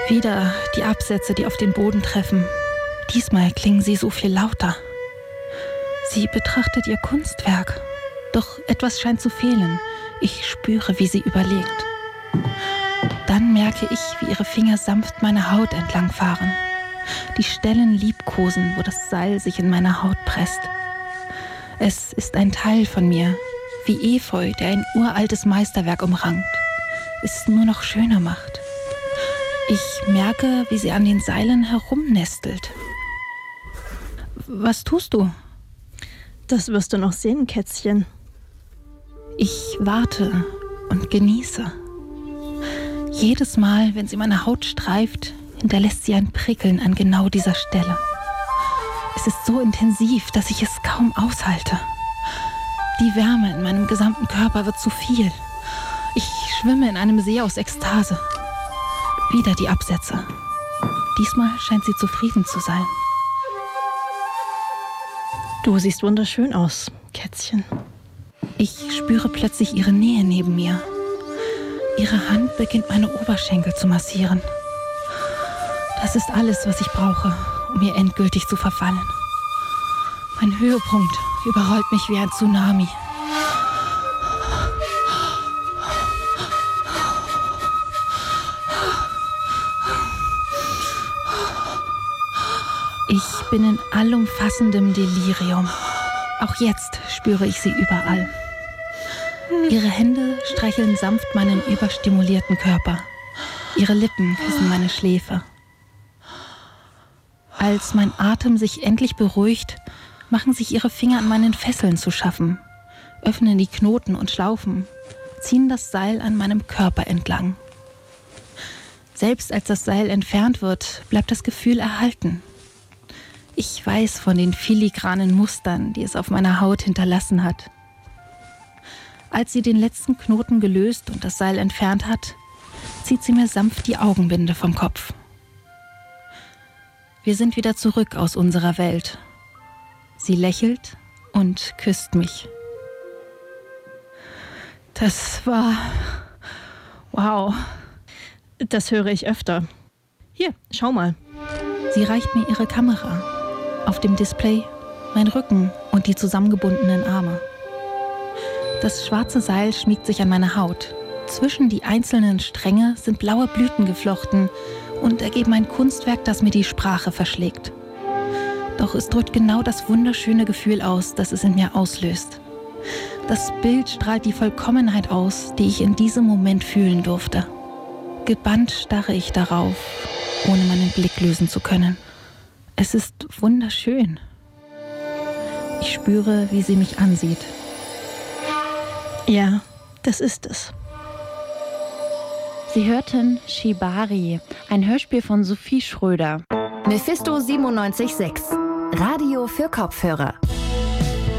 Wieder die Absätze, die auf den Boden treffen. Diesmal klingen sie so viel lauter. Sie betrachtet ihr Kunstwerk. Doch etwas scheint zu fehlen. Ich spüre, wie sie überlegt. Dann merke ich, wie ihre Finger sanft meine Haut entlangfahren. Die Stellen liebkosen, wo das Seil sich in meine Haut presst. Es ist ein Teil von mir, wie Efeu, der ein uraltes Meisterwerk umrankt, es nur noch schöner macht. Ich merke, wie sie an den Seilen herumnestelt. Was tust du? Das wirst du noch sehen, Kätzchen. Ich warte und genieße. Jedes Mal, wenn sie meine Haut streift, hinterlässt sie ein Prickeln an genau dieser Stelle. Es ist so intensiv, dass ich es kaum aushalte. Die Wärme in meinem gesamten Körper wird zu viel. Ich schwimme in einem See aus Ekstase. Wieder die Absätze. Diesmal scheint sie zufrieden zu sein. Du siehst wunderschön aus, Kätzchen. Ich spüre plötzlich ihre Nähe neben mir. Ihre Hand beginnt meine Oberschenkel zu massieren. Das ist alles, was ich brauche, um ihr endgültig zu verfallen. Mein Höhepunkt überrollt mich wie ein Tsunami. Ich bin in allumfassendem Delirium. Auch jetzt spüre ich sie überall. Ihre Hände streicheln sanft meinen überstimulierten Körper. Ihre Lippen küssen meine Schläfe. Als mein Atem sich endlich beruhigt, machen sich ihre Finger an meinen Fesseln zu schaffen, öffnen die Knoten und Schlaufen, ziehen das Seil an meinem Körper entlang. Selbst als das Seil entfernt wird, bleibt das Gefühl erhalten. Ich weiß von den filigranen Mustern, die es auf meiner Haut hinterlassen hat. Als sie den letzten Knoten gelöst und das Seil entfernt hat, zieht sie mir sanft die Augenbinde vom Kopf. Wir sind wieder zurück aus unserer Welt. Sie lächelt und küsst mich. Das war... wow. Das höre ich öfter. Hier, schau mal. Sie reicht mir ihre Kamera. Auf dem Display mein Rücken und die zusammengebundenen Arme. Das schwarze Seil schmiegt sich an meine Haut. Zwischen die einzelnen Stränge sind blaue Blüten geflochten und ergeben ein Kunstwerk, das mir die Sprache verschlägt. Doch es drückt genau das wunderschöne Gefühl aus, das es in mir auslöst. Das Bild strahlt die Vollkommenheit aus, die ich in diesem Moment fühlen durfte. Gebannt starre ich darauf, ohne meinen Blick lösen zu können. Es ist wunderschön. Ich spüre, wie sie mich ansieht. Ja, das ist es. Sie hörten Shibari, ein Hörspiel von Sophie Schröder. Mephisto 97.6, Radio für Kopfhörer.